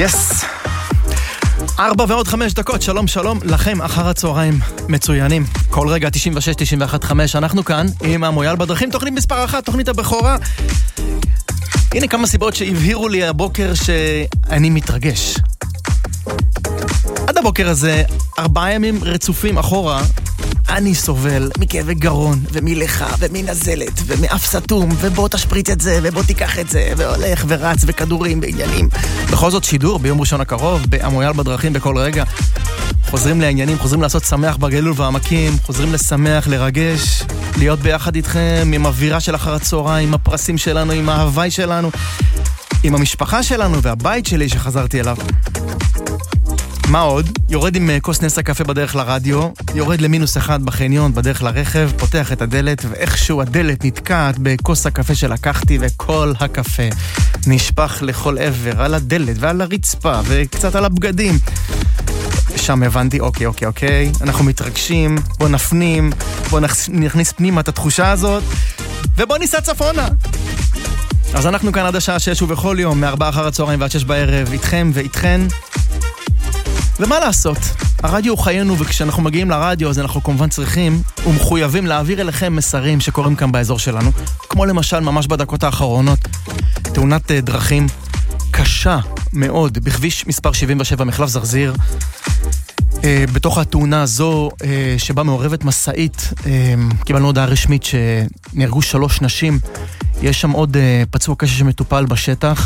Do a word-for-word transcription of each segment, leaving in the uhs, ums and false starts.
יס. ארבע ועוד חמש דקות, שלום שלום לכם, אחר הצהריים מצוינים. כל רגע תשעים ושש תשעים ואחת חמש, אנחנו כאן עם המויאל בדרכים, תוכנית מספר אחת, תוכנית הבכורה. הנה כמה סיבות שהבהירו לי הבוקר שאני מתרגש. עד הבוקר הזה, ארבעה ימים רצופים אחורה, אני סובל מכאבי גרון, ומלכה, ומנזלת, ומאף סתום, ובוא תשפריץ את זה, ובוא תיקח את זה, והולך ורץ, וכדורים, ועניינים. בכל זאת שידור ביום ראשון הקרוב, במויאל בדרכים בכל רגע. חוזרים לעניינים, חוזרים לעשות שמח בגלול והעמקים, חוזרים לשמח, לרגש, להיות ביחד איתכם, עם אווירה של אחר הצהריים, עם הפרסים שלנו, עם ההוואי שלנו, עם המשפחה שלנו, והבית שלי שחזרתי אליו. מה עוד? יורד עם כוס נס הקפה בדרך לרדיו, יורד למינוס אחד בחניון בדרך לרכב, פותח את הדלת, ואיכשהו הדלת נתקעת בכוס הקפה שלקחתי, וכל הקפה נשפך לכל עבר, על הדלת ועל הרצפה, וקצת על הבגדים. שם הבנתי, אוקיי, אוקיי, אוקיי, אנחנו מתרגשים, בוא נפנים, בוא נכניס פנימה את התחושה הזאת, ובוא ניסע צפונה. אז אנחנו כאן עד השעה שש ובכל יום, מארבע אחר הצהריים ועד שש בערב, איתכם ואיתכן. ומה לעשות? הרדיו הוא חיינו, וכשאנחנו מגיעים לרדיו אז אנחנו כמובן צריכים ומחויבים להעביר אליכם מסרים שקורים כאן באזור שלנו, כמו למשל ממש בדקות האחרונות, תאונת דרכים קשה מאוד בכביש מספר שבעים ושבע מחלף זרזיר. בתוך התאונה הזו שבה מעורבת מסעית, קיבלנו הודעה רשמית שנהרגו שלוש נשים, יש שם עוד פצוע קשה שמטופל בשטח.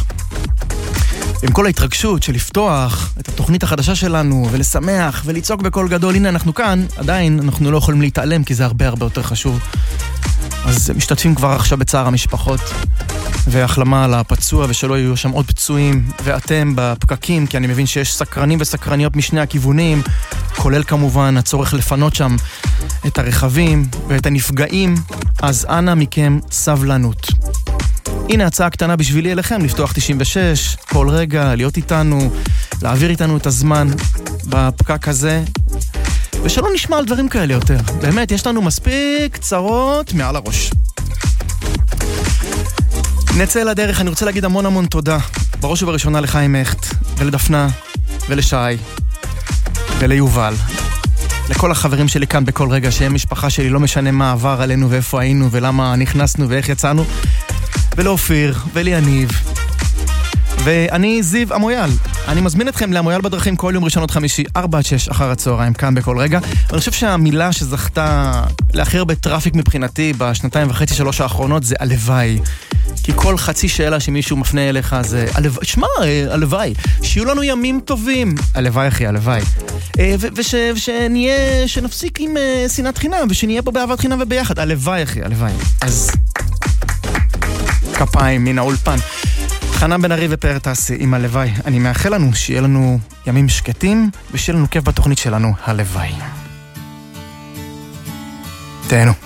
עם כל ההתרגשות של לפתוח את התוכנית החדשה שלנו ולשמח ולצעוק בקול גדול, הנה אנחנו כאן, עדיין אנחנו לא יכולים להתעלם כי זה הרבה הרבה יותר חשוב. אז משתתפים כבר עכשיו בצער המשפחות, והחלמה לפצוע ושלא יהיו שם עוד פצועים, ואתם בפקקים, כי אני מבין שיש סקרנים וסקרניות משני הכיוונים, כולל כמובן הצורך לפנות שם את הרכבים ואת הנפגעים, אז אנא מכם סבלנות. הנה הצעה קטנה בשבילי אליכם, לפתוח תשעים ושש, כל רגע, להיות איתנו, להעביר איתנו את הזמן בפקק הזה, ושלא נשמע על דברים כאלה יותר. באמת, יש לנו מספיק צרות מעל הראש. נצא לדרך, אני רוצה להגיד המון המון תודה. בראש ובראשונה לחיים הכט, ולדפנה, ולשי, וליובל. לכל החברים שלי כאן בכל רגע, שהם משפחה שלי, לא משנה מה עבר עלינו ואיפה היינו, ולמה נכנסנו ואיך יצאנו. ולאופיר, וליניב. ואני זיו המויאל. אני מזמין אתכם למויאל בדרכים כל יום ראשון עד חמישי, ארבע עד שש אחר הצהריים, כאן בכל רגע. ואני חושב שהמילה שזכתה להכי הרבה טראפיק מבחינתי בשנתיים וחצי שלוש האחרונות זה הלוואי. כי כל חצי שאלה שמישהו מפנה אליך זה הלוואי, שמע, הלוואי, שיהיו לנו ימים טובים. הלוואי אחי, הלוואי. ושנהיה, שנפסיק עם שנאת חינם, ושנהיה פה באהבת חינם וביחד. הלוואי אחי, הלוואי. אז כפיים מן האולפן. חנן בן ארי ופאר טסי עם הלוואי. אני מאחל לנו שיהיה לנו ימים שקטים ושיהיה לנו כיף בתוכנית שלנו, הלוואי. תהנו.